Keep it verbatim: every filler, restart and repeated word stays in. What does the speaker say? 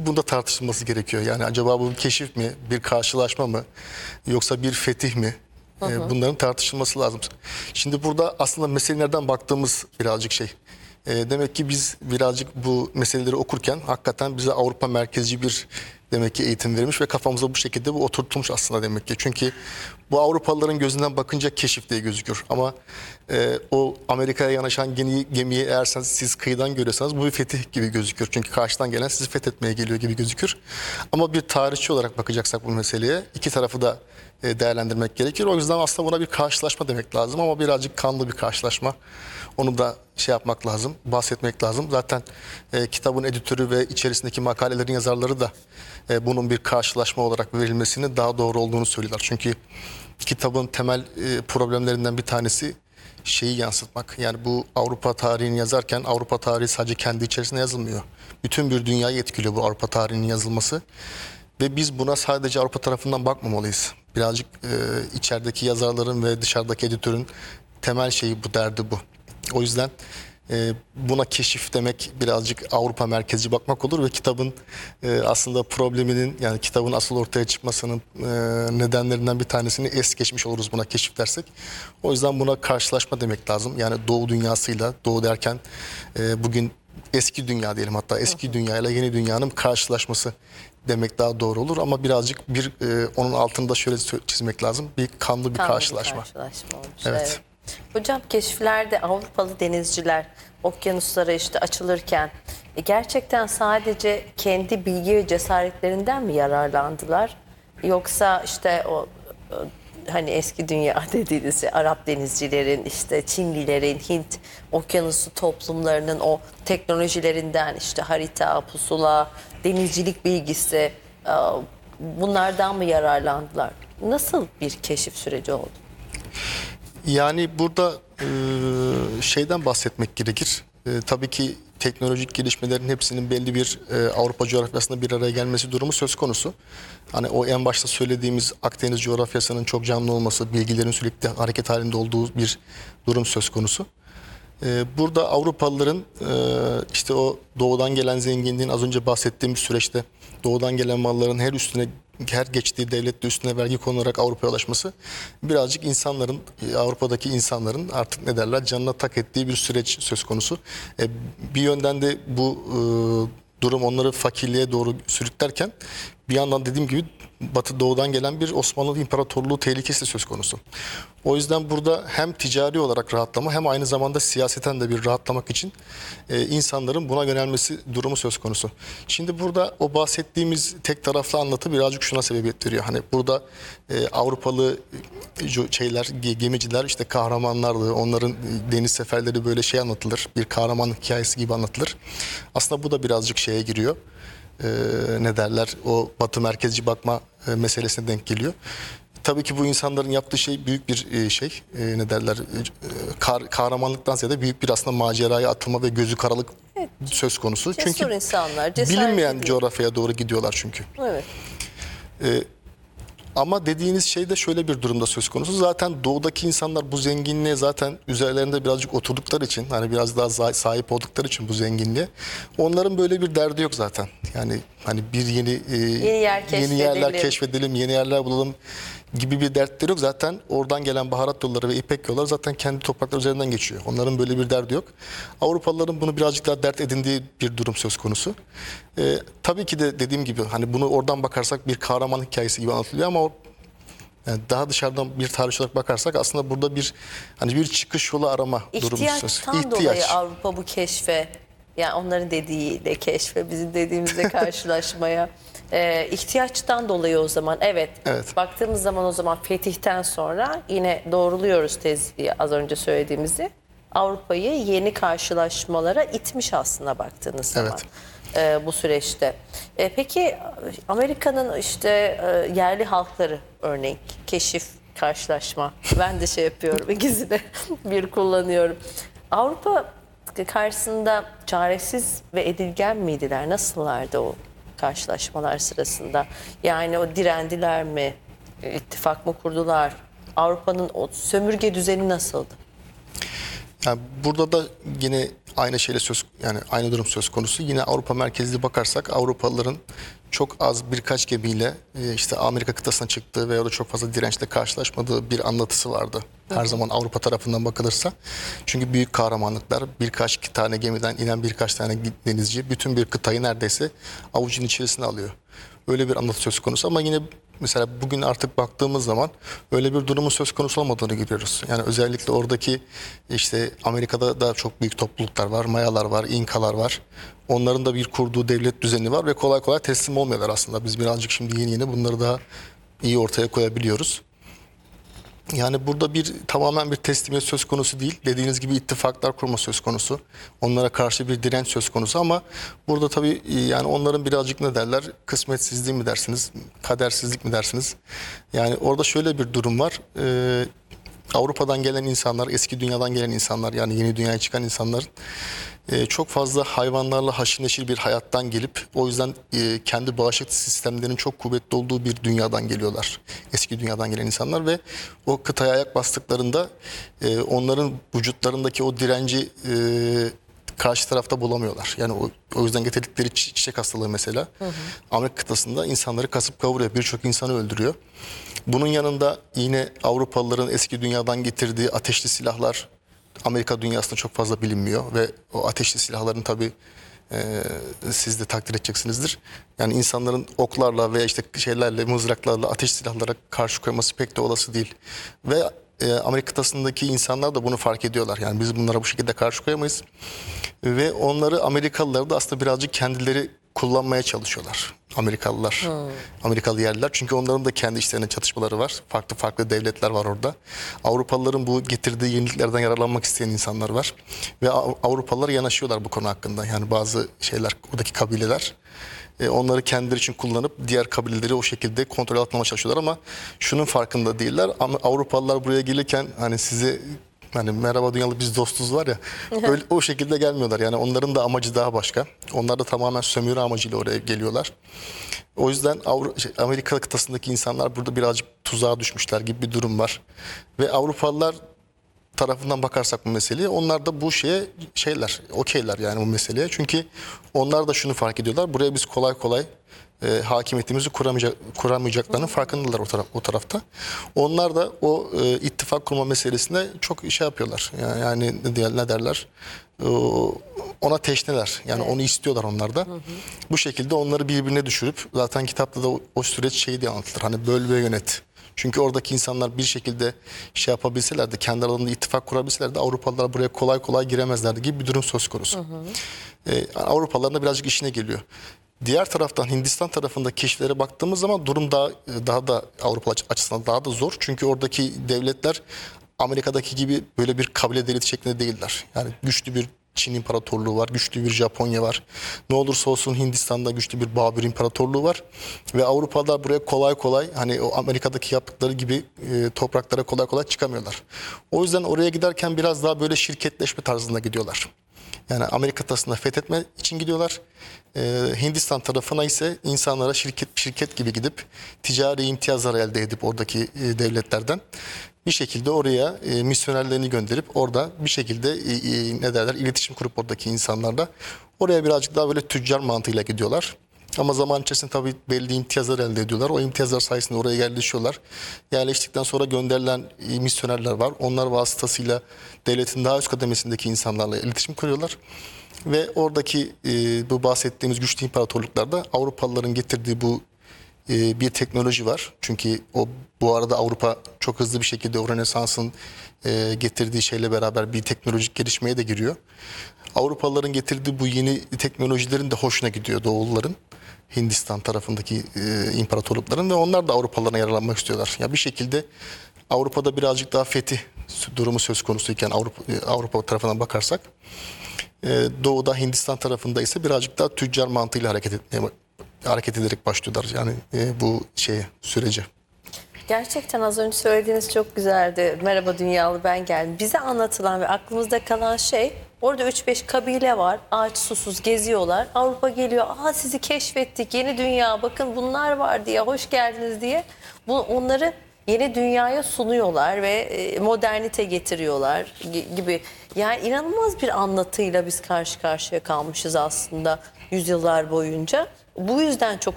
bunda tartışılması gerekiyor. Yani acaba bu bir keşif mi, bir karşılaşma mı, yoksa bir fetih mi? Hı hı. Bunların tartışılması lazım. Şimdi burada aslında meselelerden baktığımız birazcık şey. E, demek ki biz birazcık bu meseleleri okurken hakikaten bize Avrupa merkezci bir demek ki eğitim verilmiş ve kafamıza bu şekilde bu oturtulmuş aslında demek ki. Çünkü bu Avrupalıların gözünden bakınca keşif diye gözüküyor. Ama e, o Amerika'ya yanaşan gemi, gemiyi eğer siz kıyıdan görüyorsanız bu bir fetih gibi gözüküyor. Çünkü karşıdan gelen sizi fethetmeye geliyor gibi gözükür. Ama bir tarihçi olarak bakacaksak bu meseleye iki tarafı da değerlendirmek gerekir. O yüzden aslında buna bir karşılaşma demek lazım ama birazcık kanlı bir karşılaşma. Onu da şey yapmak lazım, bahsetmek lazım. Zaten e, kitabın editörü ve içerisindeki makalelerin yazarları da e, bunun bir karşılaşma olarak verilmesinin daha doğru olduğunu söylüyorlar. Çünkü kitabın temel e, problemlerinden bir tanesi şeyi yansıtmak. Yani bu Avrupa tarihini yazarken Avrupa tarihi sadece kendi içerisinde yazılmıyor. Bütün bir dünyayı etkiliyor bu Avrupa tarihinin yazılması. Ve biz buna sadece Avrupa tarafından bakmamalıyız. Birazcık e, içerideki yazarların ve dışarıdaki editörün temel şeyi bu, derdi bu. O yüzden e, buna keşif demek birazcık Avrupa merkezci bakmak olur ve kitabın e, aslında probleminin, yani kitabın asıl ortaya çıkmasının e, nedenlerinden bir tanesini es geçmiş oluruz buna keşif dersek. O yüzden buna karşılaşma demek lazım. Yani Doğu dünyasıyla, Doğu derken e, bugün eski dünya diyelim, hatta eski dünyayla yeni dünyanın karşılaşması demek daha doğru olur ama birazcık bir e, onun altında şöyle çizmek lazım. Bir kanlı bir kanlı karşılaşma. Bir karşılaşma olmuş. Evet. Evet. Hocam keşiflerde Avrupalı denizciler okyanuslara işte açılırken e, gerçekten sadece kendi bilgi ve cesaretlerinden mi yararlandılar? Yoksa işte o, o hani eski dünya dediğiniz şey, Arap denizcilerin, işte Çinlilerin, Hint okyanusu toplumlarının o teknolojilerinden, işte harita, pusula, denizcilik bilgisi, bunlardan mı yararlandılar? Nasıl bir keşif süreci oldu? Yani burada e, şeyden bahsetmek gerekir. E, tabii ki teknolojik gelişmelerin hepsinin belli bir e, Avrupa coğrafyasında bir araya gelmesi durumu söz konusu. Hani o en başta söylediğimiz Akdeniz coğrafyasının çok canlı olması, bilgilerin sürekli hareket halinde olduğu bir durum söz konusu. E, burada Avrupalıların e, işte o doğudan gelen zenginliğin az önce bahsettiğimiz süreçte doğudan gelen malların her üstüne her geçtiği devlette üstüne vergi konularak Avrupa'ya ulaşması birazcık insanların, Avrupa'daki insanların artık ne derler canına tak ettiği bir süreç söz konusu. E, bir yönden de bu e, durum onları fakirliğe doğru sürüklerken bir yandan dediğim gibi Batı Doğu'dan gelen bir Osmanlı İmparatorluğu tehlikesi de söz konusu. O yüzden burada hem ticari olarak rahatlama hem aynı zamanda siyaseten de bir rahatlamak için e, insanların buna yönelmesi durumu söz konusu. Şimdi burada o bahsettiğimiz tek taraflı anlatı birazcık şuna sebebiyet veriyor. Hani burada e, Avrupalı şeyler, gemiciler işte kahramanlardı. Onların deniz seferleri böyle şey anlatılır. Bir kahraman hikayesi gibi anlatılır. Aslında bu da birazcık şeye giriyor. Ee, ne derler o batı merkezci bakma e, meselesine denk geliyor. Tabii ki bu insanların yaptığı şey büyük bir e, şey e, ne derler e, kar, kahramanlıktan ziyade büyük bir aslında maceraya atılma ve gözü karalık evet. söz konusu. Cesur çünkü insanlar, bilinmeyen ediyor. coğrafyaya doğru gidiyorlar çünkü. Evet. Ee, Ama dediğiniz şey de şöyle bir durumda söz konusu. Zaten doğudaki insanlar bu zenginliğe zaten üzerlerinde birazcık oturdukları için, hani biraz daha sahip oldukları için bu zenginliğe, onların böyle bir derdi yok zaten. Yani hani bir yeni yeni, yer yeni yerler keşfedelim, yeni yerler bulalım gibi bir dertleri yok. Zaten oradan gelen baharat yolları ve ipek yolları zaten kendi topraklar üzerinden geçiyor. Onların böyle bir derdi yok. Avrupalıların bunu birazcık daha dert edindiği bir durum söz konusu. Ee, tabii ki de dediğim gibi hani bunu oradan bakarsak bir kahraman hikayesi gibi anlatılıyor ama o, yani daha dışarıdan bir tarihçi olarak bakarsak aslında burada bir hani bir çıkış yolu arama durumu söz konusu. İhtiyaçtan dolayı Avrupa bu keşfe, yani onların dediğiyle keşfe, bizim dediğimizle karşılaşmaya e, ihtiyaçtan dolayı o zaman evet, evet. Baktığımız zaman o zaman fetihten sonra yine doğruluyoruz tezi az önce söylediğimizi. Avrupa'yı yeni karşılaşmalara itmiş aslında baktığınız zaman. Evet. E, bu süreçte. E, peki Amerika'nın işte e, yerli halkları örneğin keşif, karşılaşma. Ben de şey yapıyorum, ikisi de bir kullanıyorum. Avrupa karşısında çaresiz ve edilgen miydiler? Nasıllardı o karşılaşmalar sırasında? Yani o direndiler mi? İttifak mı kurdular? Avrupa'nın o sömürge düzeni nasıldı? Yani burada da yine aynı şeyle söz yani aynı durum söz konusu. Yine Avrupa merkezli bakarsak Avrupalıların çok az birkaç gemiyle e, işte Amerika kıtasına çıktığı veya da çok fazla dirençle karşılaşmadığı bir anlatısı vardı. Her zaman Avrupa tarafından bakılırsa. Çünkü büyük kahramanlıklar, birkaç tane gemiden inen birkaç tane denizci bütün bir kıtayı neredeyse avucun içerisine alıyor. Öyle bir anlatı söz konusu ama yine mesela bugün artık baktığımız zaman öyle bir durumun söz konusu olmadığını görüyoruz. Yani özellikle oradaki işte Amerika'da da çok büyük topluluklar var, Mayalar var, İnkalar var. Onların da bir kurduğu devlet düzeni var ve kolay kolay teslim olmuyorlar aslında. Biz birazcık şimdi yeni yeni bunları daha iyi ortaya koyabiliyoruz. Yani burada bir tamamen bir teslimiyet söz konusu değil. Dediğiniz gibi ittifaklar kurma söz konusu. Onlara karşı bir direnç söz konusu ama burada tabii yani onların birazcık ne derler? Kısmetsizliği mi dersiniz? Kadersizlik mi dersiniz? Yani orada şöyle bir durum var. Ee, Avrupa'dan gelen insanlar, eski dünyadan gelen insanlar yani yeni dünyaya çıkan insanların e, çok fazla hayvanlarla haşır neşir bir hayattan gelip o yüzden e, kendi bağışıklık sistemlerinin çok kuvvetli olduğu bir dünyadan geliyorlar. Eski dünyadan gelen insanlar ve o kıtaya ayak bastıklarında e, onların vücutlarındaki o direnci e, karşı tarafta bulamıyorlar. Yani o, o yüzden getirdikleri çi- çiçek hastalığı mesela hı hı. Amerika kıtasında insanları kasıp kavuruyor. Birçok insanı öldürüyor. Bunun yanında yine Avrupalıların eski dünyadan getirdiği ateşli silahlar Amerika dünyasında çok fazla bilinmiyor ve o ateşli silahların tabii e, siz de takdir edeceksinizdir. Yani insanların oklarla veya işte şeylerle, mızraklarla ateş silahlara karşı koyması pek de olası değil. Ve e, Amerika kıtasındaki insanlar da bunu fark ediyorlar. Yani biz bunlara bu şekilde karşı koyamayız. Ve onları Amerikalılar da aslında birazcık kendileri kullanmaya çalışıyorlar. Amerikalılar, hmm. Amerikalı yerliler. Çünkü onların da kendi işlerinde çatışmaları var. Farklı farklı devletler var orada. Avrupalıların bu getirdiği yeniliklerden yararlanmak isteyen insanlar var. Ve Avrupalılar yanaşıyorlar bu konu hakkında. Yani bazı şeyler, oradaki kabileler onları kendileri için kullanıp diğer kabileleri o şekilde kontrol altına çalışıyorlar ama şunun farkında değiller. Ama Avrupalılar buraya gelirken hani size hani merhaba dünyalı biz dostuz var ya öyle, o şekilde gelmiyorlar. Yani onların da amacı daha başka. Onlar da tamamen sömürü amacıyla oraya geliyorlar. O yüzden Avru şey, Amerika kıtasındaki insanlar burada birazcık tuzağa düşmüşler gibi bir durum var. Ve Avrupalılar tarafından bakarsak bu meseleye onlar da bu şeye şeyler okeyler yani bu meseleye. Çünkü onlar da şunu fark ediyorlar. Buraya biz kolay kolay e, hakimiyetimizi kuramayacak, kuramayacaklarının farkındalar o, taraf, o tarafta. Onlar da o e, ittifak kurma meselesinde çok şey yapıyorlar. Yani, yani ne, diye, ne derler? E, ona teşneler. Yani evet. Onu istiyorlar onlar da. Hı hı. Bu şekilde onları birbirine düşürüp zaten kitapta da o, o süreç şey diye anlatılır. Hani böl ve yönet. Çünkü oradaki insanlar bir şekilde şey yapabilselerdi, kendi aralarında ittifak kurabilselerdi Avrupalılar buraya kolay kolay giremezlerdi gibi bir durum söz konusu. Hı hı. Ee, Avrupalıların da birazcık işine geliyor. Diğer taraftan Hindistan tarafında keşiflere baktığımız zaman durum daha daha da Avrupa açısından daha da zor. Çünkü oradaki devletler Amerika'daki gibi böyle bir kabile devleti şeklinde değiller. Yani güçlü bir Çin İmparatorluğu var, güçlü bir Japonya var. Ne olursa olsun Hindistan'da güçlü bir Babür İmparatorluğu var. Ve Avrupalılar buraya kolay kolay hani o Amerika'daki yaptıkları gibi e, topraklara kolay kolay çıkamıyorlar. O yüzden oraya giderken biraz daha böyle şirketleşme tarzında gidiyorlar. Yani Amerika kıtasını fethetme için gidiyorlar. Ee, Hindistan tarafına ise insanlara şirket şirket gibi gidip ticari imtiyazlar elde edip oradaki e, devletlerden bir şekilde oraya e, misyonerlerini gönderip orada bir şekilde e, e, ne derler iletişim kurup oradaki insanlarla oraya birazcık daha böyle tüccar mantığıyla gidiyorlar. Ama zaman içerisinde tabii belli imtiyazlar elde ediyorlar. O imtiyazlar sayesinde oraya yerleşiyorlar. Yerleştikten sonra gönderilen misyonerler var. Onlar vasıtasıyla devletin daha üst kademesindeki insanlarla iletişim kuruyorlar. Ve oradaki e, bu bahsettiğimiz güçlü imparatorluklarda Avrupalıların getirdiği bu e, bir teknoloji var. Çünkü o bu arada Avrupa çok hızlı bir şekilde o Rönesans'ın e, getirdiği şeyle beraber bir teknolojik gelişmeye de giriyor. Avrupalıların getirdiği bu yeni teknolojilerin de hoşuna gidiyor Doğulların. Hindistan tarafındaki e, imparatorlukların ve onlar da Avrupalılarına yararlanmak istiyorlar. Ya bir şekilde Avrupa'da birazcık daha fetih durumu söz konusuyken Avrupa, Avrupa tarafından bakarsak e, Doğu'da Hindistan tarafında ise birazcık daha tüccar mantığıyla hareket etmeye hareket ederek başlıyorlar yani e, bu şeye sürece. Gerçekten az önce söylediğiniz çok güzeldi. Merhaba dünyalı ben geldim. Bize anlatılan ve aklımızda kalan şey orada üç beş kabile var. Ağaç susuz geziyorlar. Avrupa geliyor. Aa sizi keşfettik. Yeni dünya bakın bunlar var diye hoş geldiniz diye. Bu, onları yeni dünyaya sunuyorlar ve e, modernite getiriyorlar gi- gibi. Yani inanılmaz bir anlatıyla biz karşı karşıya kalmışız aslında yüzyıllar boyunca. Bu yüzden çok